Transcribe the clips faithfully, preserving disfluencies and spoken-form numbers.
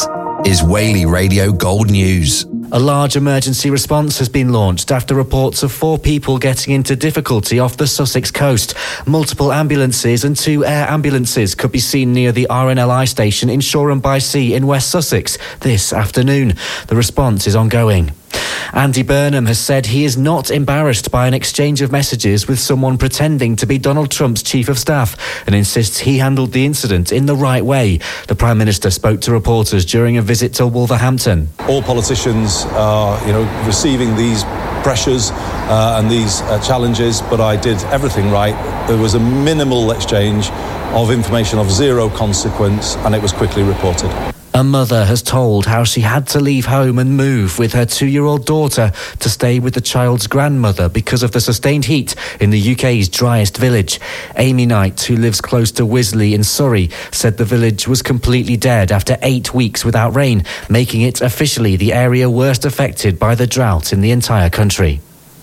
This is Whaley Radio Gold News. A large emergency response has been launched after reports of four people getting into difficulty off the Sussex coast. Multiple ambulances and two air ambulances could be seen near the R N L I station in Shoreham-by-Sea in West Sussex this afternoon. The response is ongoing. Andy Burnham has said he is not embarrassed by an exchange of messages with someone pretending to be Donald Trump's chief of staff and insists he handled the incident in the right way. The Prime Minister spoke to reporters during a visit to Wolverhampton. All politicians are, you know, receiving these pressures uh, and these uh, challenges, but I did everything right. There was a minimal exchange of information of zero consequence, and it was quickly reported. A mother has told how she had to leave home and move with her two-year-old daughter to stay with the child's grandmother because of the sustained heat in the U K's driest village. Amy Knight, who lives close to Wisley in Surrey, said the village was completely dead after eight weeks without rain, making it officially the area worst affected by the drought in the entire country.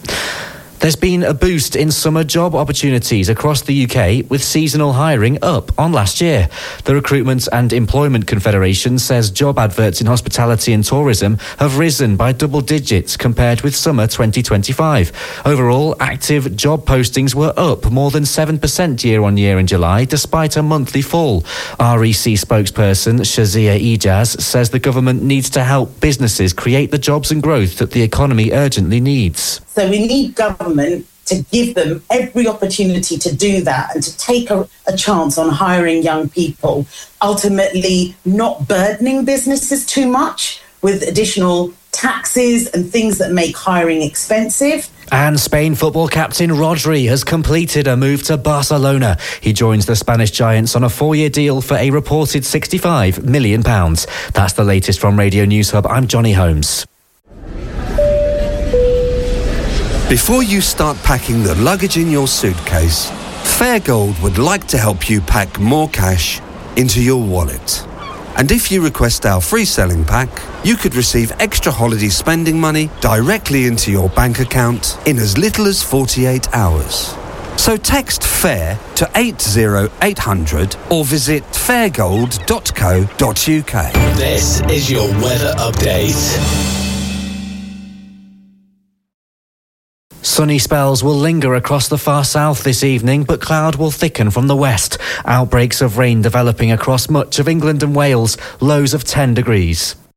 There's been a boost in summer job opportunities across the U K, with seasonal hiring up on last year. The Recruitment and Employment Confederation says job adverts in hospitality and tourism have risen by double digits compared with summer twenty twenty-five. Overall, active job postings were up more than seven percent year on year in July, despite a monthly fall. R E C spokesperson Shazia Ijaz says the government needs to help businesses create the jobs and growth that the economy urgently needs. So we need government to give them every opportunity to do that and to take a, a chance on hiring young people, ultimately not burdening businesses too much with additional taxes and things that make hiring expensive. And Spain football captain Rodri has completed a move to Barcelona. He joins the Spanish Giants on a four-year deal for a reported sixty-five million pounds. That's the latest from Radio News Hub. I'm Johnny Holmes. Before you start packing the luggage in your suitcase, Fairgold would like to help you pack more cash into your wallet. And if you request our free selling pack, you could receive extra holiday spending money directly into your bank account in as little as forty-eight hours. So text FAIR to eight zero eight hundred or visit fairgold dot co dot uk. This is your weather update. Sunny spells will linger across the far south this evening, but cloud will thicken from the west. Outbreaks of rain developing across much of England and Wales, lows of ten degrees.